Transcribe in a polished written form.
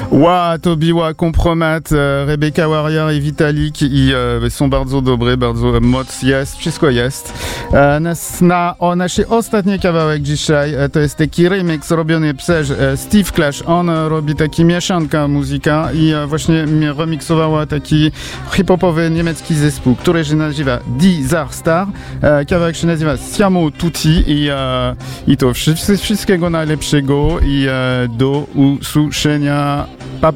To była kompromat Rebecca Warrior i Vitalik i są bardzo dobre, bardzo moc jest, wszystko jest. Nasz ostatni kawałek dzisiaj to jest taki remix robiony przez Steve Clash. On robi taki mieszanka muzyka i właśnie remixowała taki hip-hopowy niemiecki zespół, który się nazywa Disaster. Kawałek się nazywa Siamo Tutti i to wszystkiego najlepszego i do usłyszenia. Pa, pa.